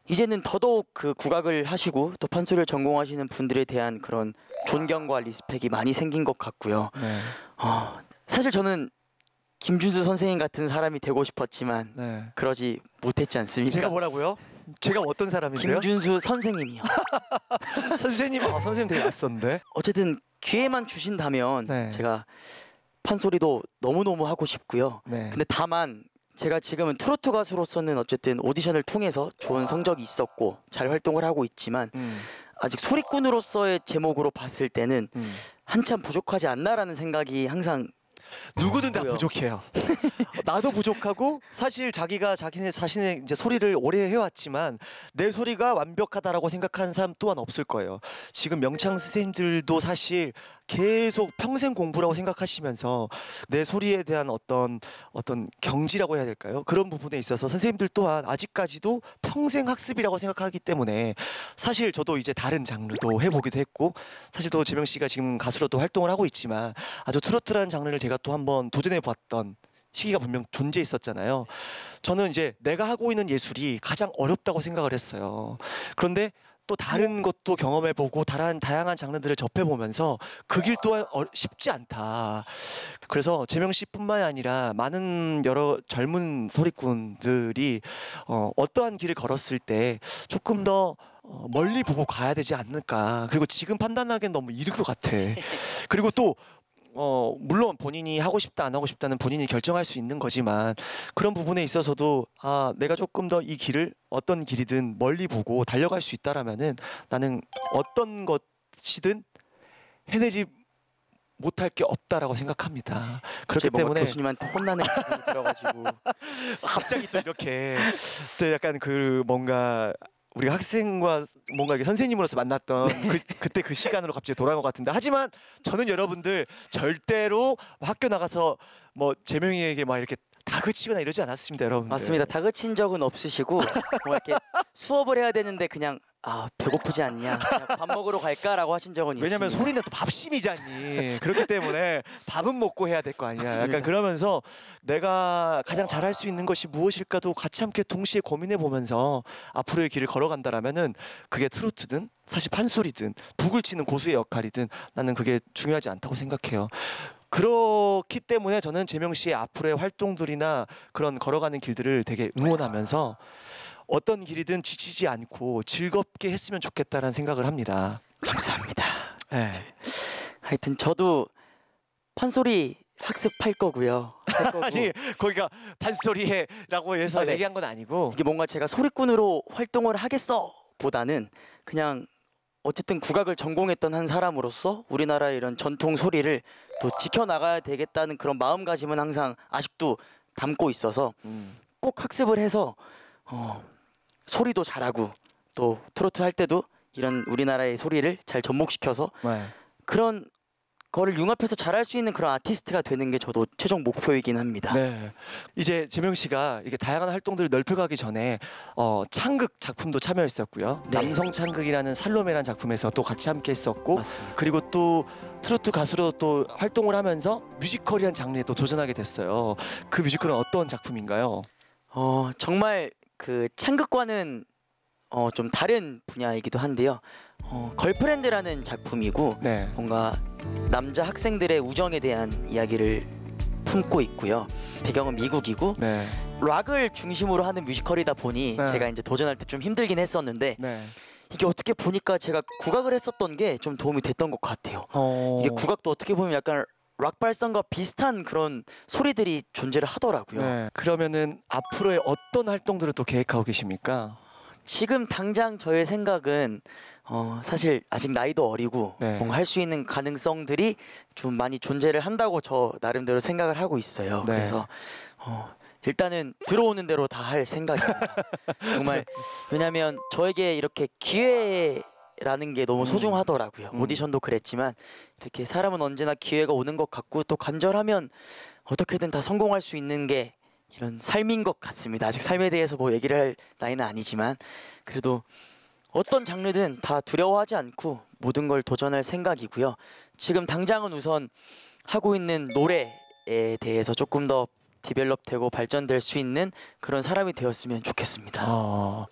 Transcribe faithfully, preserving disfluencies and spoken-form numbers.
이제는 더더욱 그 국악을 하시고 또 판소리를 전공하시는 분들에 대한 그런 존경과 리스펙이 많이 생긴 것 같고요. 네. 어, 사실 저는 김준수 선생님 같은 사람이 되고 싶었지만 네. 그러지 못했지 않습니까? 제가 뭐라고요? 제가 어떤 사람인데요? 김준수 선생님이요. 선생님, 아, 선생님 되게 낯선데. 어쨌든 기회만 주신다면 네. 제가 판소리도 너무너무 하고 싶고요. 네. 근데 다만 제가 지금은 트로트 가수로서는 어쨌든 오디션을 통해서 좋은 성적이 있었고 잘 활동을 하고 있지만 음, 아직 소리꾼으로서의 제목으로 봤을 때는 음. 한참 부족하지 않나라는 생각이 항상 누구든 다 뭐요? 부족해요. 나도 부족하고 사실 자기가 자기네 자신의 이제 소리를 오래 해왔지만 내 소리가 완벽하다라고 생각하는 사람 또한 없을 거예요. 지금 명창 선생님들도 사실 계속 평생 공부라고 생각하시면서 내 소리에 대한 어떤 어떤 경지라고 해야 될까요? 그런 부분에 있어서 선생님들 또한 아직까지도 평생 학습이라고 생각하기 때문에 사실 저도 이제 다른 장르도 해보기도 했고 사실 또 재명 씨가 지금 가수로도 활동을 하고 있지만 아주 트로트라는 장르를 제가 또 한번 도전해봤던 시기가 분명 존재했었잖아요. 저는 이제 내가 하고 있는 예술이 가장 어렵다고 생각을 했어요. 그런데 또 다른 것도 경험해보고 다른 다양한 장르들을 접해보면서 그 길 또한 어, 쉽지 않다. 그래서 재명 씨뿐만이 아니라 많은 여러 젊은 소리꾼들이 어, 어떠한 길을 걸었을 때 조금 더 어, 멀리 보고 가야 되지 않을까. 그리고 지금 판단하기엔 너무 이른 것 같아. 그리고 또 어 물론 본인이 하고 싶다 안 하고 싶다는 본인이 결정할 수 있는 거지만 그런 부분에 있어서도 아 내가 조금 더 이 길을 어떤 길이든 멀리 보고 달려갈 수 있다라면은 나는 어떤 것이든 해내지 못할 게 없다라고 생각합니다. 그렇기 때문에 교수님한테 혼나는 기분이 들어가지고 갑자기 또 이렇게 또 약간 그 뭔가 우리 학생과 뭔가 이렇게 선생님으로서 만났던 그, 그때 그 시간으로 갑자기 돌아간 것 같은데 하지만 저는 여러분들 절대로 학교 나가서 뭐 재명이에게 막 이렇게 다그치거나 이러지 않았습니다, 여러분들. 맞습니다. 다그친 적은 없으시고 뭔가 이렇게 수업을 해야 되는데 그냥 아 배고프지 않냐 그냥 밥 먹으러 갈까라고 하신 적은 있습니다. 왜냐면 소리는 또 밥심이잖니. 그렇기 때문에 밥은 먹고 해야 될 거 아니야. 맞습니다. 약간 그러면서 내가 가장 잘할 수 있는 것이 무엇일까도 같이 함께 동시에 고민해 보면서 앞으로의 길을 걸어간다라면은 그게 트로트든 사실 판소리든 북을 치는 고수의 역할이든 나는 그게 중요하지 않다고 생각해요. 그렇기 때문에 저는 재명 씨의 앞으로의 활동들이나 그런 걸어가는 길들을 되게 응원하면서 어떤 길이든 지치지 않고 즐겁게 했으면 좋겠다라는 생각을 합니다. 감사합니다. 네. 하여튼 저도 판소리 학습할 거고요. 할 거고. 아니 거기가 판소리해라고 해서 아, 네. 얘기한 건 아니고 이게 뭔가 제가 소리꾼으로 활동을 하겠어 보다는 그냥 어쨌든 국악을 전공했던 한 사람으로서 우리나라의 이런 전통 소리를 또 지켜나가야 되겠다는 그런 마음가짐은 항상 아직도 담고 있어서 음. 꼭 학습을 해서 어, 소리도 잘하고 또 트로트 할 때도 이런 우리나라의 소리를 잘 접목시켜서 네. 그런 거를 융합해서 잘할 수 있는 그런 아티스트가 되는 게 저도 최종 목표이긴 합니다. 네. 이제 재명 씨가 이렇게 다양한 활동들을 넓혀가기 전에 어, 창극 작품도 참여했었고요. 네. 남성 창극이라는 살로메라는 작품에서 또 같이 함께 했었고 맞습니다. 그리고 또 트로트 가수로 또 활동을 하면서 뮤지컬이라는 장르에 또 도전하게 됐어요. 그 뮤지컬은 어떤 작품인가요? 어, 정말 그 창극과는 어, 좀 다른 분야이기도 한데요. 어, 걸프렌드라는 작품이고 네. 뭔가 남자 학생들의 우정에 대한 이야기를 품고 있고요. 배경은 미국이고 네. 락을 중심으로 하는 뮤지컬이다 보니 네. 제가 이제 도전할 때 좀 힘들긴 했었는데 네. 이게 어떻게 보니까 제가 국악을 했었던 게 좀 도움이 됐던 것 같아요. 어... 이게 국악도 어떻게 보면 약간 락 발성과 비슷한 그런 소리들이 존재를 하더라고요. 네. 그러면은 앞으로의 어떤 활동들을 또 계획하고 계십니까? 지금 당장 저의 생각은 어, 사실 아직 나이도 어리고 네. 뭔가 할 수 있는 가능성들이 좀 많이 존재를 한다고 저 나름대로 생각을 하고 있어요. 네. 그래서 어, 일단은 들어오는 대로 다 할 생각입니다. 정말 왜냐하면 저에게 이렇게 기회라는 게 너무 음. 소중하더라고요. 음. 오디션도 그랬지만 이렇게 사람은 언제나 기회가 오는 것 같고 또 간절하면 어떻게든 다 성공할 수 있는 게 이런 삶인 것 같습니다. 아직 삶에 대해서 뭐 얘기를 할 나이는 아니지만 그래도 어떤 장르든 다 두려워하지 않고 모든 걸 도전할 생각이고요. 지금 당장은 우선 하고 있는 노래에 대해서 조금 더 디벨롭되고 발전될 수 있는 그런 사람이 되었으면 좋겠습니다. 어...